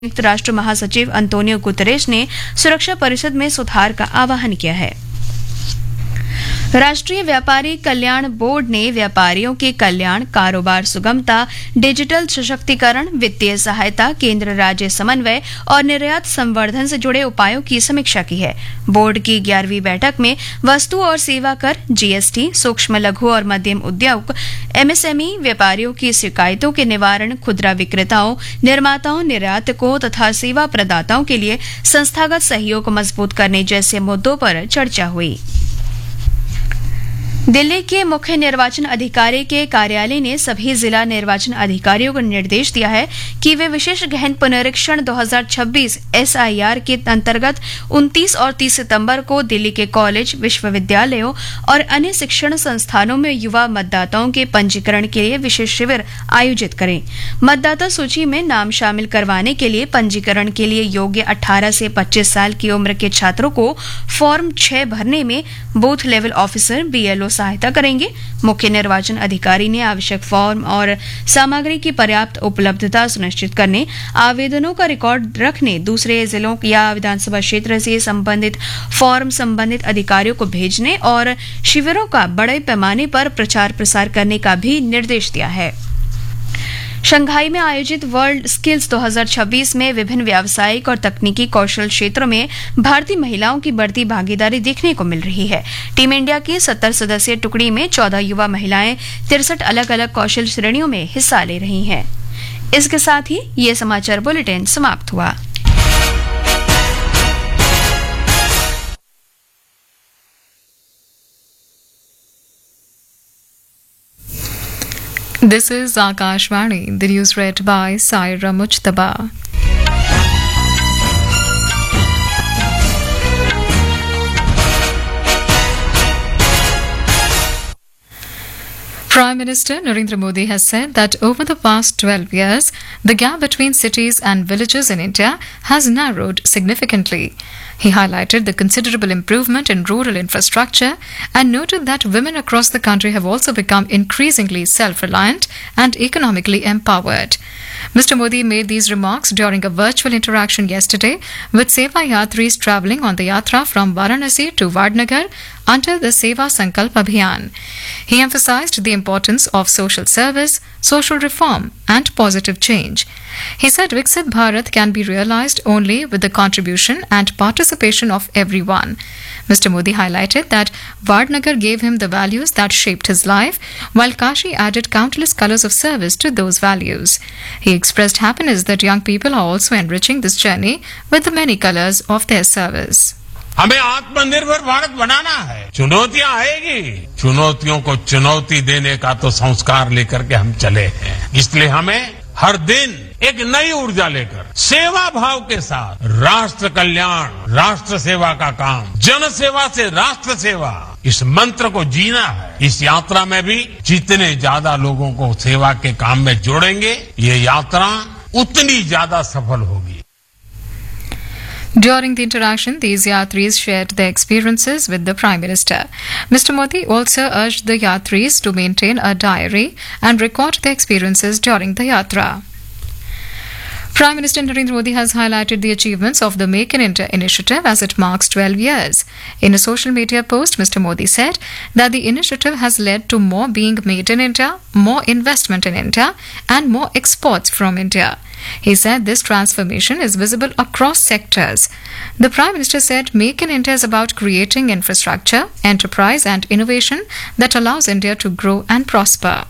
संयुक्त राष्ट्र महासचिव अंतोनियो गुतरेश ने सुरक्षा परिषद में सुधार का आह्वान किया है। राष्ट्रीय व्यापारी कल्याण बोर्ड ने व्यापारियों के कल्याण, कारोबार सुगमता, डिजिटल सशक्तिकरण, वित्तीय सहायता, केंद्र राज्य समन्वय और निर्यात संवर्धन से जुड़े उपायों की समीक्षा की है। बोर्ड की 11वीं बैठक में वस्तु और सेवा कर, जीएसटी, सूक्ष्म लघु और मध्यम उद्योग, एमएसएमई, व्यापारियों की शिकायतों के निवारण, खुदरा विक्रेताओं, निर्माताओं, निर्यातकों तथा सेवा प्रदाताओं के लिए संस्थागत सहयोग को मजबूत करने जैसे मुद्दों पर चर्चा हुई। दिल्ली के मुख्य निर्वाचन अधिकारी के कार्यालय ने सभी जिला निर्वाचन अधिकारियों को निर्देश दिया है कि वे विशेष गहन पुनरीक्षण 2026 एसआईआर के अंतर्गत 29 और 30 सितंबर को दिल्ली के कॉलेज, विश्वविद्यालयों और अन्य शिक्षण संस्थानों में युवा मतदाताओं के पंजीकरण के लिए विशेष शिविर आयोजित करें। मतदाता सूची में नाम शामिल करवाने के लिए पंजीकरण के लिए योग्य 18 से 25 साल की उम्र के छात्रों को फॉर्म 6 भरने में बूथ लेवल ऑफिसर बीएलओ सहायता करेंगे। मुख्य निर्वाचन अधिकारी ने आवश्यक फॉर्म और सामग्री की पर्याप्त उपलब्धता सुनिश्चित करने, आवेदनों का रिकॉर्ड रखने, दूसरे जिलों या विधानसभा क्षेत्र से संबंधित फॉर्म संबंधित अधिकारियों को भेजने और शिविरों का बड़े पैमाने पर प्रचार प्रसार करने का भी निर्देश दिया है। शंघाई में आयोजित वर्ल्ड स्किल्स 2026 में विभिन्न व्यावसायिक और तकनीकी कौशल क्षेत्रों में भारतीय महिलाओं की बढ़ती भागीदारी देखने को मिल रही है। टीम इंडिया की 70 सदस्यीय टुकड़ी में 14 युवा महिलाएं 63 अलग अलग कौशल श्रेणियों में हिस्सा ले रही हैं। इसके साथ ही ये समाचार बुलेटिन समाप्त हुआ। This is Akashvani, the news read by Saira Mujtaba. Prime Minister Narendra Modi has said that over the past 12 years, the gap between cities and villages in India has narrowed significantly. He highlighted the considerable improvement in rural infrastructure and noted that women across the country have also become increasingly self-reliant and economically empowered. Mr. Modi made these remarks during a virtual interaction yesterday with Seva Yatris travelling on the Yatra from Varanasi to Vadnagar under the Seva Sankalp Abhiyan. He emphasized the importance of social service, social reform and positive change. He said Viksit Bharat can be realized only with the contribution and participation of everyone. Mr. Modi highlighted that Vadnagar gave him the values that shaped his life, while Kashi added countless colors of service to those values. He expressed happiness that young people are also enriching this journey with the many colors of their service. हमें आत्मनिर्भर भारत बनाना है। चुनौतियां आएगी, चुनौतियों को चुनौती देने का तो संस्कार लेकर के हम चले हैं। इसलिए हमें हर दिन एक नई ऊर्जा लेकर सेवा भाव के साथ राष्ट्र कल्याण, राष्ट्र सेवा का काम, जन सेवा से राष्ट्र सेवा, इस मंत्र को जीना है। इस यात्रा में भी जितने ज्यादा लोगों को सेवा के काम में जोड़ेंगे, ये यात्रा उतनी ज्यादा सफल होगी। During the interaction, these Yatris shared their experiences with the Prime Minister. Mr. Modi also urged the Yatris to maintain a diary and record their experiences during the Yatra. Prime Minister Narendra Modi has highlighted the achievements of the Make in India initiative as it marks 12 years. In a social media post, Mr. Modi said that the initiative has led to more being made in India, more investment in India, and more exports from India. He said this transformation is visible across sectors. The Prime Minister said Make in India is about creating infrastructure, enterprise and innovation that allows India to grow and prosper.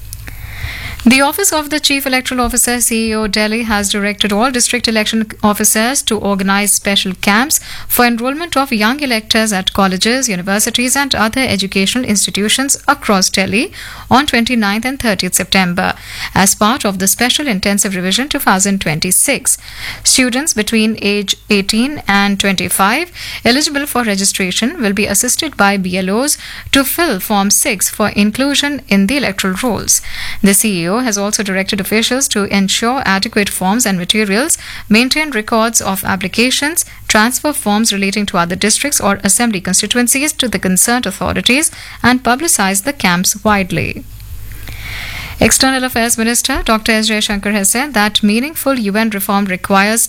The Office of the Chief Electoral Officer, CEO, Delhi, has directed all district election officers to organize special camps for enrollment of young electors at colleges, universities and other educational institutions across Delhi on 29th and 30th September as part of the Special Intensive Revision 2026. Students between age 18 and 25 eligible for registration will be assisted by BLOs to fill Form 6 for inclusion in the electoral rolls. The CEO has also directed officials to ensure adequate forms and materials, maintain records of applications, transfer forms relating to other districts or assembly constituencies to the concerned authorities, and publicize the camps widely. External Affairs Minister Dr. S. Jaishankar has said that meaningful UN reform requires